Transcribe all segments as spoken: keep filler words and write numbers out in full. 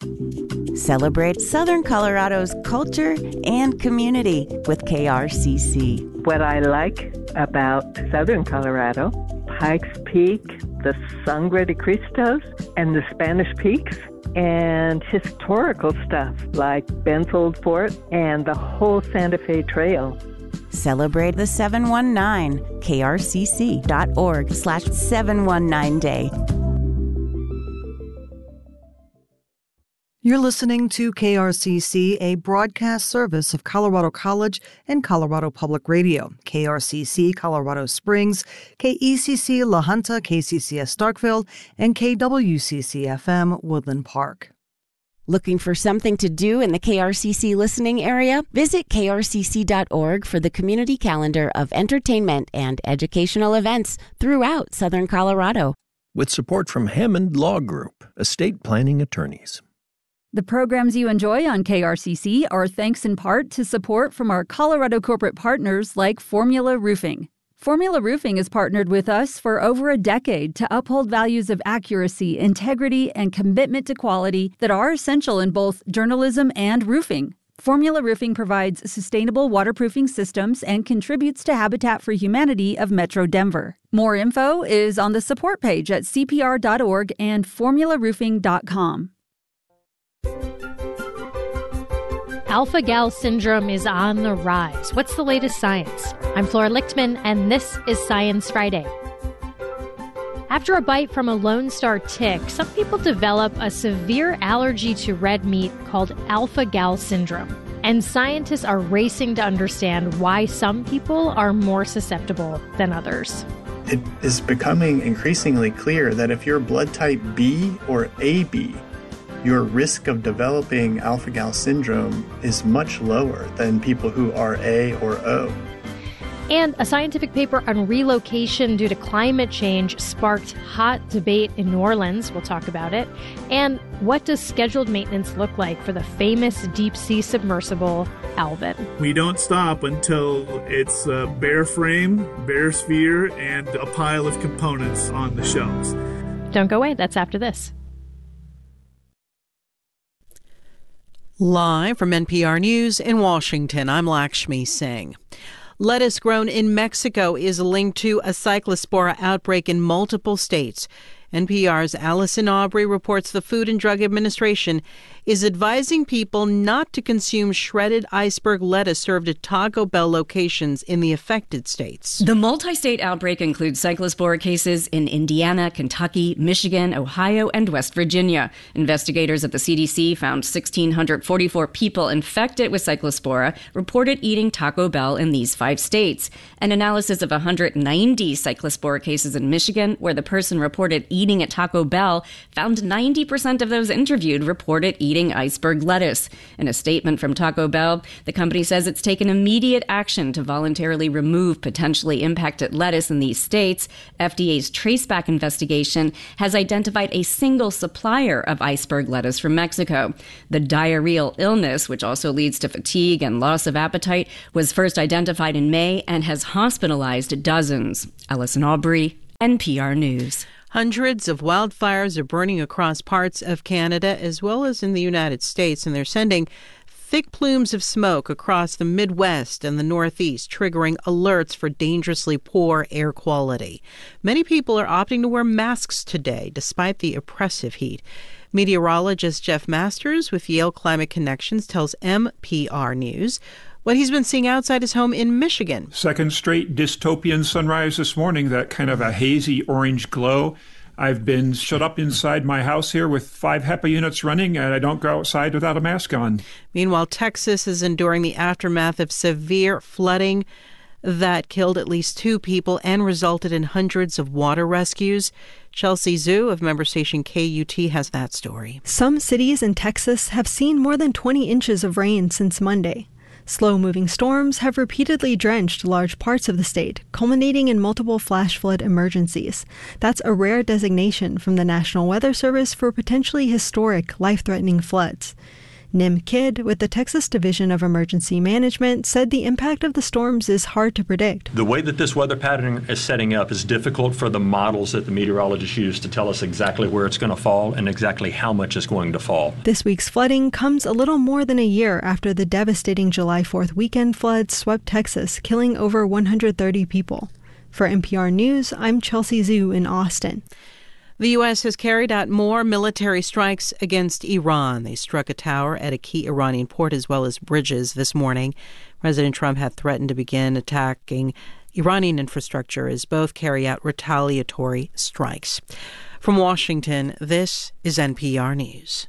Celebrate Southern Colorado's culture and community with K R C C. What I like about Southern Colorado, Pikes Peak, the Sangre de Cristos, and the Spanish Peaks, and historical stuff like Benfold Fort and the whole Santa Fe Trail. Celebrate the seven one nine, krcc.org slash 719 day. You're listening to K R C C, a broadcast service of Colorado College and Colorado Public Radio. K R C C Colorado Springs, K E C C La Junta, K C C S Starkville, and K W C C F M Woodland Park. Looking for something to do in the K R C C listening area? Visit k r c c dot org for the community calendar of entertainment and educational events throughout Southern Colorado. With support from Hammond Law Group, estate planning attorneys. The programs you enjoy on K R C C are thanks in part to support from our Colorado corporate partners like Formula Roofing. Formula Roofing has partnered with us for over a decade to uphold values of accuracy, integrity, and commitment to quality that are essential in both journalism and roofing. Formula Roofing provides sustainable waterproofing systems and contributes to Habitat for Humanity of Metro Denver. More info is on the support page at c p r dot org and formula roofing dot com. Alpha-Gal syndrome is on the rise. What's the latest science? I'm Flora Lichtman, and this is Science Friday. After a bite from a Lone Star tick, some people develop a severe allergy to red meat called alpha-Gal syndrome. And scientists are racing to understand why some people are more susceptible than others. It is becoming increasingly clear that if you're blood type B or A B, your risk of developing alpha-Gal syndrome is much lower than people who are A or O. And a scientific paper on relocation due to climate change sparked hot debate in New Orleans. We'll talk about it. And what does scheduled maintenance look like for the famous deep-sea submersible Alvin? We don't stop until it's a bare frame, bare sphere, and a pile of components on the shelves. Don't go away. That's after this. Live from N P R News in Washington, I'm Lakshmi Singh. Lettuce grown in Mexico is linked to a cyclospora outbreak in multiple states. N P R's Allison Aubrey reports the Food and Drug Administration is advising people not to consume shredded iceberg lettuce served at Taco Bell locations in the affected states. The multi-state outbreak includes cyclospora cases in Indiana, Kentucky, Michigan, Ohio, and West Virginia. Investigators at the C D C found one thousand six hundred forty-four people infected with cyclospora reported eating Taco Bell in these five states. An analysis of one hundred ninety cyclospora cases in Michigan, where the person reported eating at Taco Bell, found ninety percent of those interviewed reported eating iceberg lettuce. In a statement from Taco Bell, the company says it's taken immediate action to voluntarily remove potentially impacted lettuce in these states. F D A's traceback investigation has identified a single supplier of iceberg lettuce from Mexico. The diarrheal illness, which also leads to fatigue and loss of appetite, was first identified in May and has hospitalized dozens. Allison Aubrey, N P R News. Hundreds of wildfires are burning across parts of Canada as well as in the United States, and they're sending thick plumes of smoke across the Midwest and the Northeast, triggering alerts for dangerously poor air quality. Many people are opting to wear masks today, despite the oppressive heat. Meteorologist Jeff Masters with Yale Climate Connections tells N P R News what he's been seeing outside his home in Michigan. Second straight dystopian sunrise this morning, that kind of a hazy orange glow. I've been shut up inside my house here with five HEPA units running, and I don't go outside without a mask on. Meanwhile, Texas is enduring the aftermath of severe flooding that killed at least two people and resulted in hundreds of water rescues. Chelsea Zhu of member station K U T has that story. Some cities in Texas have seen more than twenty inches of rain since Monday. Slow-moving storms have repeatedly drenched large parts of the state, culminating in multiple flash flood emergencies. That's a rare designation from the National Weather Service for potentially historic, life-threatening floods. Nim Kidd with the Texas Division of Emergency Management said the impact of the storms is hard to predict. The way that this weather pattern is setting up is difficult for the models that the meteorologists use to tell us exactly where it's going to fall and exactly how much is going to fall. This week's flooding comes a little more than a year after the devastating July fourth weekend floods swept Texas, killing over one hundred thirty people. For N P R News, I'm Chelsea Zhu in Austin. The U S has carried out more military strikes against Iran. They struck a tower at a key Iranian port as well as bridges this morning. President Trump had threatened to begin attacking Iranian infrastructure as both carry out retaliatory strikes. From Washington, this is N P R News.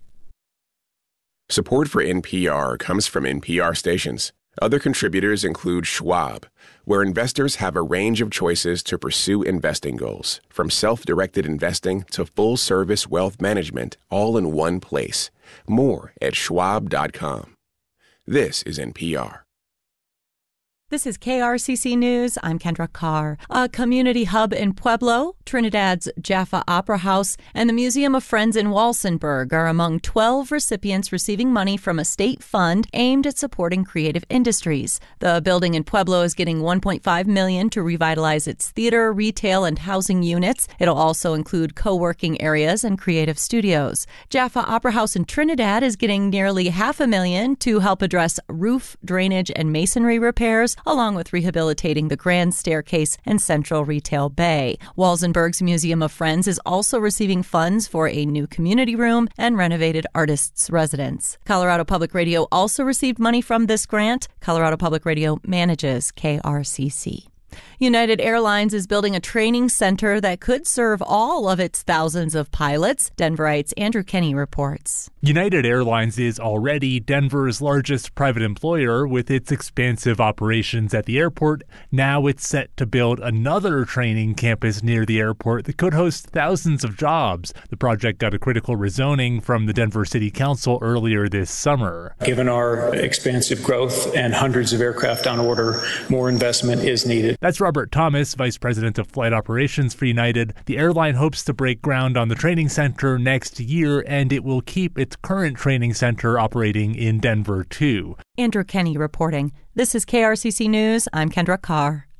Support for N P R comes from N P R stations. Other contributors include Schwab, where investors have a range of choices to pursue investing goals, from self-directed investing to full-service wealth management, all in one place. More at schwab dot com. This is N P R. This is K R C C News. I'm Kendra Carr. A community hub in Pueblo, Trinidad's Jaffa Opera House, and the Museum of Friends in Walsenburg are among twelve recipients receiving money from a state fund aimed at supporting creative industries. The building in Pueblo is getting one point five million dollars to revitalize its theater, retail, and housing units. It'll also include co-working areas and creative studios. Jaffa Opera House in Trinidad is getting nearly half a million to help address roof, drainage, and masonry repairs, along with rehabilitating the grand staircase and central retail bay. Walsenburg's Museum of Friends is also receiving funds for a new community room and renovated artists' residence. Colorado Public Radio also received money from this grant. Colorado Public Radio manages K R C C. United Airlines is building a training center that could serve all of its thousands of pilots. Denverite's Andrew Kenny reports. United Airlines is already Denver's largest private employer with its expansive operations at the airport. Now it's set to build another training campus near the airport that could host thousands of jobs. The project got a critical rezoning from the Denver City Council earlier this summer. Given our expansive growth and hundreds of aircraft on order, more investment is needed. That's Robert Thomas, Vice President of Flight Operations for United. The airline hopes to break ground on the training center next year, and it will keep its current training center operating in Denver, too. Andrew Kenny reporting. This is K R C C News. I'm Kendra Carr.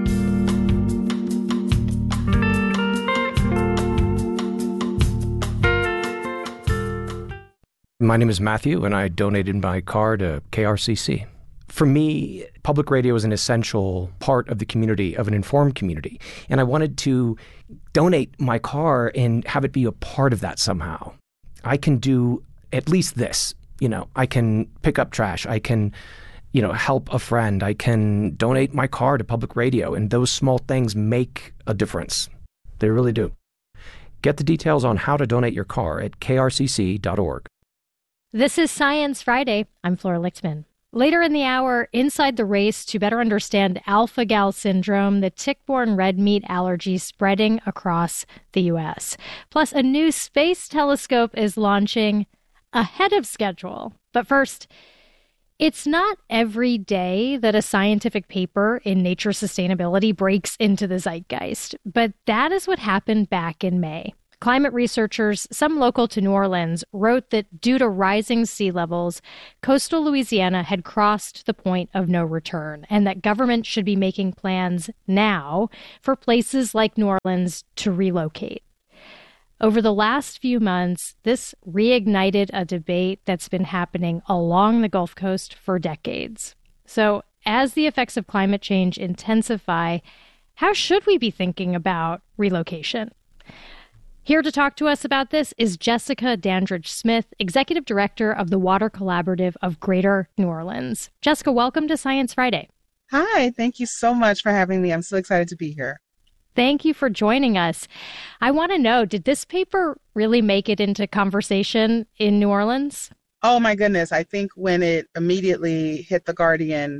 My name is Matthew, and I donated my car to K R C C. For me, public radio is an essential part of the community, of an informed community. And I wanted to donate my car and have it be a part of that somehow. I can do at least this. You know, I can pick up trash. I can, you know, help a friend. I can donate my car to public radio. And those small things make a difference. They really do. Get the details on how to donate your car at k r c c dot org. This is Science Friday. I'm Flora Lichtman. Later in the hour, inside the race to better understand alpha-gal syndrome, the tick-borne red meat allergy spreading across the U S. Plus, a new space telescope is launching ahead of schedule. But first, it's not every day that a scientific paper in Nature Sustainability breaks into the zeitgeist, but that is what happened back in May. Climate researchers, some local to New Orleans, wrote that due to rising sea levels, coastal Louisiana had crossed the point of no return, and that government should be making plans now for places like New Orleans to relocate. Over the last few months, this reignited a debate that's been happening along the Gulf Coast for decades. So, as the effects of climate change intensify, how should we be thinking about relocation? Here to talk to us about this is Jessica Dandridge Smith, Executive Director of the Water Collaborative of Greater New Orleans. Jessica, welcome to Science Friday. Hi, thank you so much for having me. I'm so excited to be here. Thank you for joining us. I want to know, did this paper really make it into conversation in New Orleans? Oh, my goodness. I think when it immediately hit The Guardian,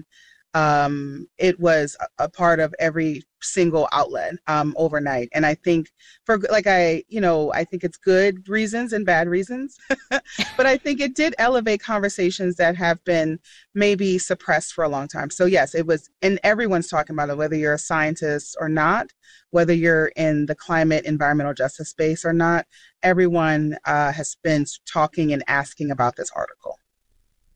um, it was a part of every single outlet um, overnight. And I think for like I, you know, I think it's good reasons and bad reasons, but I think it did elevate conversations that have been maybe suppressed for a long time. So yes, it was, and everyone's talking about it, whether you're a scientist or not, whether you're in the climate, environmental justice space or not, everyone uh, has been talking and asking about this article.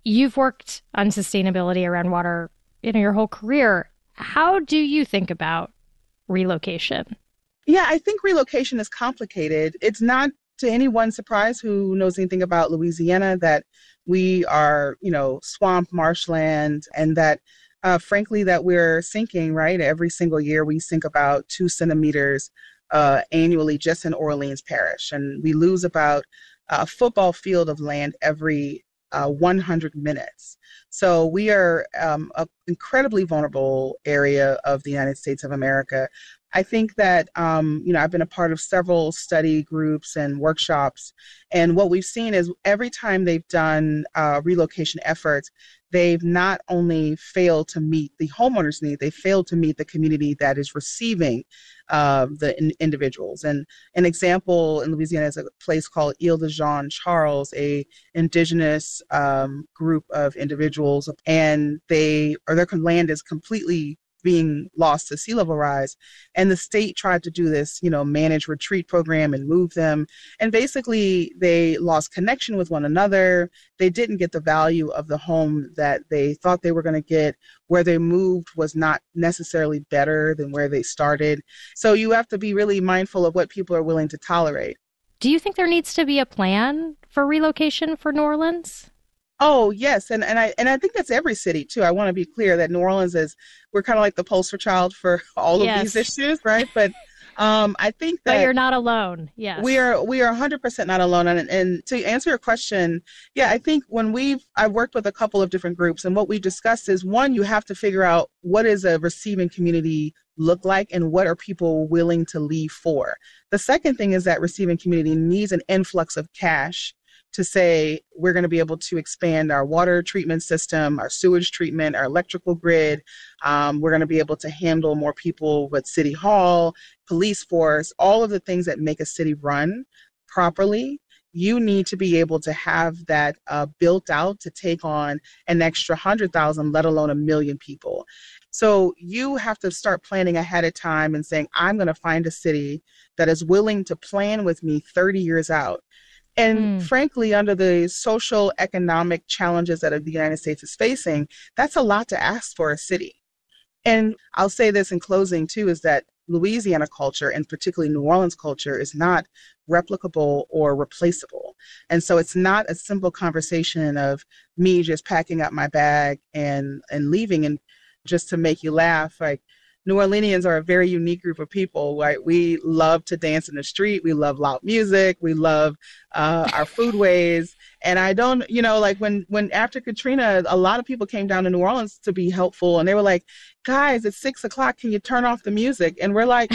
You've worked on sustainability around water in your whole career. How do you think about relocation? Yeah, I think relocation is complicated. It's not to anyone's surprise who knows anything about Louisiana that we are, you know, swamp, marshland, and that, uh, frankly, that we're sinking, right? Every single year we sink about two centimeters uh, annually just in Orleans Parish. And we lose about a football field of land every uh, one hundred minutes. So we are um, an incredibly vulnerable area of the United States of America. I think that, um, you know, I've been a part of several study groups and workshops, and what we've seen is every time they've done uh, relocation efforts, they've not only failed to meet the homeowners' need, they failed to meet the community that is receiving uh, the in- individuals. And an example in Louisiana is a place called Ile de Jean Charles, a indigenous um, group of individuals, and they or their land is completely being lost to sea level rise. And the state tried to do this, you know, managed retreat program and move them. And basically they lost connection with one another. They didn't get the value of the home that they thought they were going to get. Where they moved was not necessarily better than where they started. So you have to be really mindful of what people are willing to tolerate. Do you think there needs to be a plan for relocation for New Orleans? Oh, yes. And and I and I think that's every city, too. I want to be clear that New Orleans is, we're kind of like the poster child for all of Yes. these issues, right? But um, I think that But you're not alone. Yes. we are we are one hundred percent not alone. And, and to answer your question, yeah, I think when we've, I've worked with a couple of different groups, and what we discussed is, one, you have to figure out what is a receiving community look like and what are people willing to leave for. The second thing is that receiving community needs an influx of cash to say we're going to be able to expand our water treatment system, our sewage treatment, our electrical grid. Um, we're going to be able to handle more people with City Hall, police force, all of the things that make a city run properly. You need to be able to have that uh, built out to take on an extra one hundred thousand, let alone a million people. So you have to start planning ahead of time and saying, I'm going to find a city that is willing to plan with me thirty years out. And mm. frankly, under the social economic challenges that the United States is facing, that's a lot to ask for a city. And I'll say this in closing, too, is that Louisiana culture, and particularly New Orleans culture, is not replicable or replaceable. And so it's not a simple conversation of me just packing up my bag and, and leaving. And just to make you laugh, like, New Orleanians are a very unique group of people, right? We love to dance in the street. We love loud music. We love uh, our foodways. And I don't, you know, like when, when after Katrina, a lot of people came down to New Orleans to be helpful. And they were like, guys, it's six o'clock. Can you turn off the music? And we're like,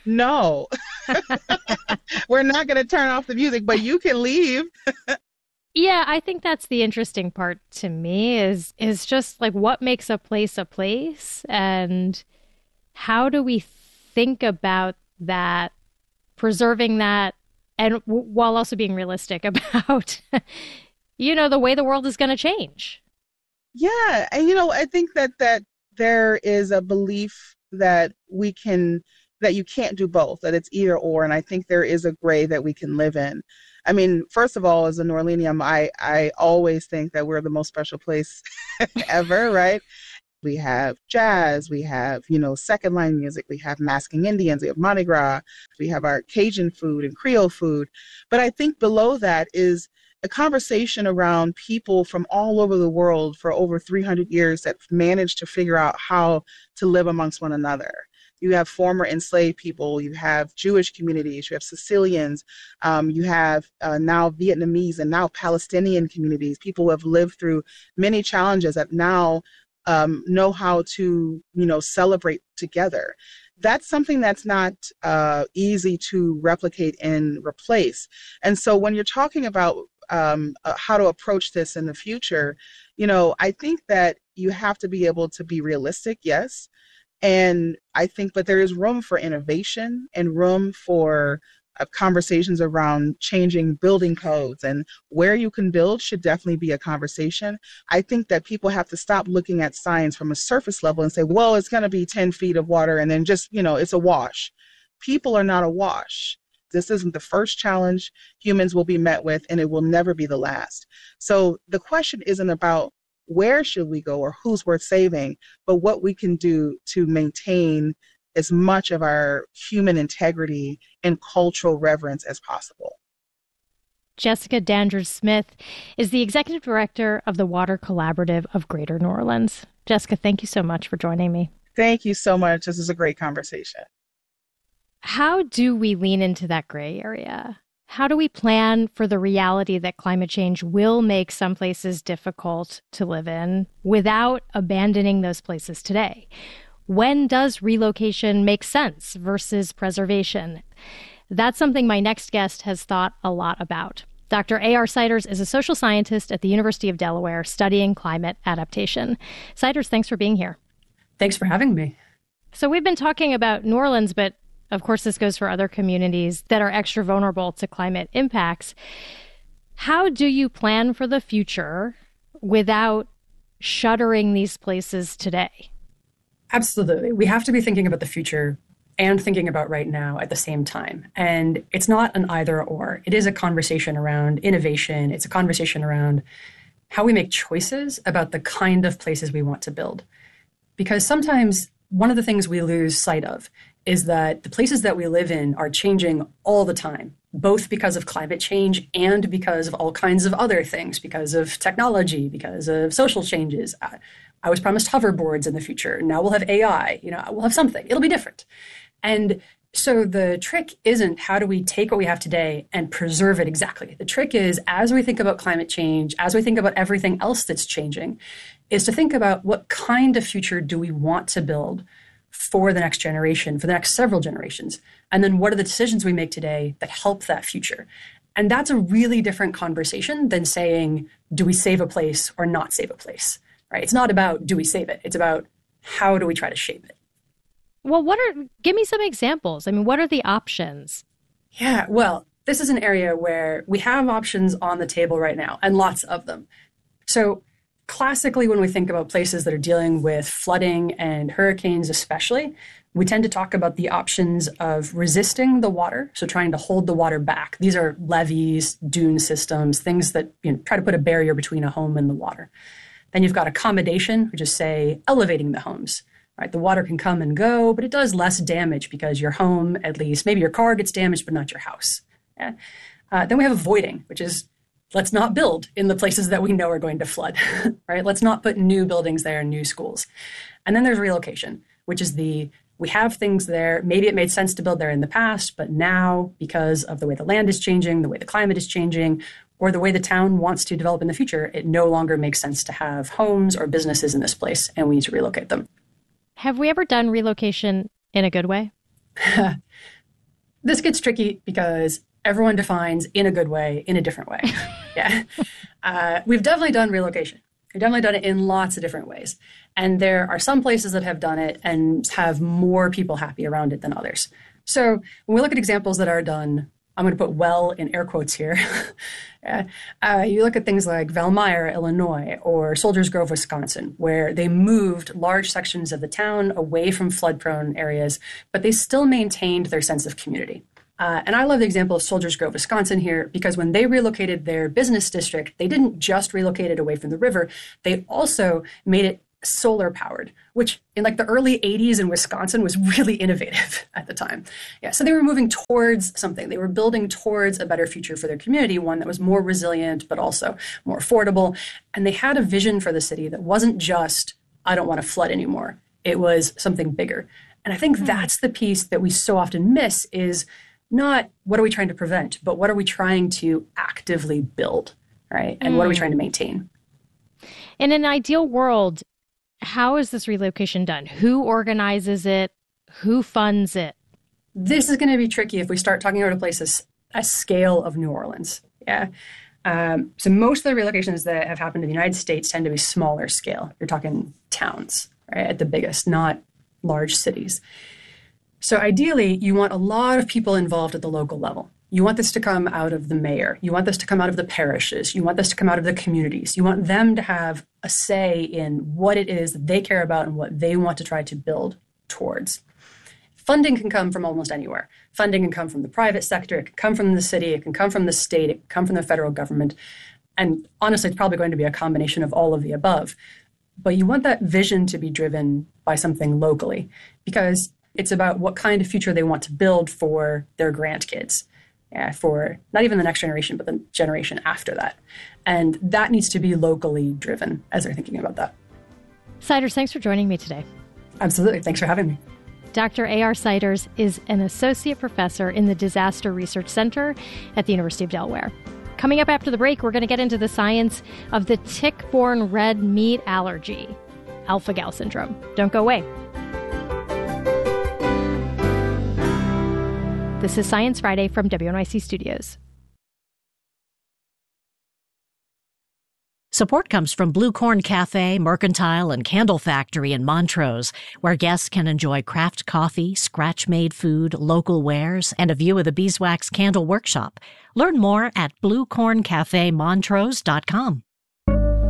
no, we're not going to turn off the music, but you can leave. Yeah, I think that's the interesting part to me is is just like what makes a place a place, and how do we think about that, preserving that, and w- while also being realistic about, you know, the way the world is going to change. Yeah, and you know, I think that that there is a belief that we can, that you can't do both, that it's either or, and I think there is a gray that we can live in. I mean, first of all, as a New Orleanian, I, I always think that we're the most special place ever, right? We have jazz, we have, you know, second line music, we have masking Indians, we have Mardi Gras, we have our Cajun food and Creole food. But I think below that is a conversation around people from all over the world for over three hundred years that managed to figure out how to live amongst one another. You have former enslaved people, you have Jewish communities, you have Sicilians, um, you have uh, now Vietnamese and now Palestinian communities, people who have lived through many challenges that now um, know how to, you know, celebrate together. That's something that's not uh, easy to replicate and replace. And so when you're talking about um, uh, how to approach this in the future, you know, I think that you have to be able to be realistic, yes. And I think, but there is room for innovation and room for uh, conversations around changing building codes, and where you can build should definitely be a conversation. I think that people have to stop looking at science from a surface level and say, well, it's going to be ten feet of water and then just, you know, it's a wash. People are not a wash. This isn't the first challenge humans will be met with, and it will never be the last. So the question isn't about where should we go or who's worth saving, but what we can do to maintain as much of our human integrity and cultural reverence as possible. Jessica Dandridge-Smith is the executive director of the Water Collaborative of Greater New Orleans. Jessica, thank you so much for joining me. Thank you so much. This is a great conversation. How do we lean into that gray area? How do we plan for the reality that climate change will make some places difficult to live in without abandoning those places today? When does relocation make sense versus preservation? That's something my next guest has thought a lot about. Doctor A R Siders is a social scientist at the University of Delaware studying climate adaptation. Siders, thanks for being here. Thanks for having me. So we've been talking about New Orleans, but of course this goes for other communities that are extra vulnerable to climate impacts. How do you plan for the future without shuttering these places today? Absolutely. We have to be thinking about the future and thinking about right now at the same time. And it's not an either or. It is a conversation around innovation. It's a conversation around how we make choices about the kind of places we want to build. Because sometimes one of the things we lose sight of is that the places that we live in are changing all the time, both because of climate change and because of all kinds of other things, because of technology, because of social changes. I, I was promised hoverboards in the future. Now we'll have A I. You know, we'll have something. It'll be different. And so the trick isn't how do we take what we have today and preserve it exactly. The trick is, as we think about climate change, as we think about everything else that's changing, is to think about what kind of future do we want to build for the next generation, for the next several generations? And then what are the decisions we make today that help that future? And that's a really different conversation than saying, do we save a place or not save a place, right? It's not about, do we save it? It's about, how do we try to shape it? Well, what are, give me some examples. I mean, what are the options? Yeah, well, this is an area where we have options on the table right now, and lots of them. So classically, when we think about places that are dealing with flooding and hurricanes especially, we tend to talk about the options of resisting the water, so trying to hold the water back. These are levees, dune systems, things that, you know, try to put a barrier between a home and the water. Then you've got accommodation, which is, say, elevating the homes. Right, the water can come and go, but it does less damage because your home, at least, maybe your car gets damaged, but not your house. Yeah? Uh, then we have avoiding, which is, let's not build in the places that we know are going to flood, right? Let's not put new buildings there and new schools. And then there's relocation, which is the, we have things there. Maybe it made sense to build there in the past, but now, because of the way the land is changing, the way the climate is changing, or the way the town wants to develop in the future, it no longer makes sense to have homes or businesses in this place, and we need to relocate them. Have we ever done relocation in a good way? This gets tricky because everyone defines in a good way in a different way. Yeah, uh, we've definitely done relocation. We've definitely done it in lots of different ways. And there are some places that have done it and have more people happy around it than others. So when we look at examples that are done, I'm going to put well in air quotes here. yeah. uh, you look at things like Valmeyer, Illinois, or Soldiers Grove, Wisconsin, where they moved large sections of the town away from flood-prone areas, but they still maintained their sense of community. Uh, and I love the example of Soldiers Grove, Wisconsin here, because when they relocated their business district, they didn't just relocate it away from the river. They also made it solar powered, which in like the early eighties in Wisconsin was really innovative at the time. Yeah, so they were moving towards something. They were building towards a better future for their community, one that was more resilient, but also more affordable. And they had a vision for the city that wasn't just, I don't want to flood anymore. It was something bigger. And I think mm-hmm. that's the piece that we so often miss is not what are we trying to prevent, but what are we trying to actively build, right? And mm. what are we trying to maintain? In an ideal world, how is this relocation done? Who organizes it? Who funds it? This is going to be tricky if we start talking about a place as a scale of New Orleans. Yeah. Um, so most of the relocations that have happened in the United States tend to be smaller scale. You're talking towns, right, at the biggest, not large cities. So ideally, you want a lot of people involved at the local level. You want this to come out of the mayor. You want this to come out of the parishes. You want this to come out of the communities. You want them to have a say in what it is that they care about and what they want to try to build towards. funding can come from almost anywhere. Funding can come from the private sector. It can come from the city. It can come from the state. It can come from the federal government. And honestly, it's probably going to be a combination of all of the above. But you want that vision to be driven by something locally, because it's about what kind of future they want to build for their grandkids, uh, for not even the next generation, but the generation after that. And that needs to be locally driven as they're thinking about that. Siders, thanks for joining me today. Absolutely. Thanks for having me. Doctor A R Siders is an associate professor in the Disaster Research Center at the University of Delaware. Coming up after the break, we're going to get into the science of the tick-borne red meat allergy, alpha-gal syndrome. Don't go away. This is Science Friday from W N Y C Studios. Support comes from Blue Corn Cafe, Mercantile, and Candle Factory in Montrose, where guests can enjoy craft coffee, scratch-made food, local wares, and a view of the Beeswax Candle Workshop. Learn more at blue corn cafe montrose dot com.